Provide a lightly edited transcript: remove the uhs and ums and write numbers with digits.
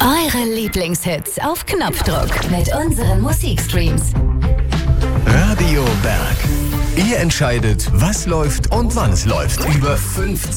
Eure Lieblingshits auf Knopfdruck mit unseren Musikstreams. Radio Berg. Ihr entscheidet, was läuft und wann es läuft. Über 50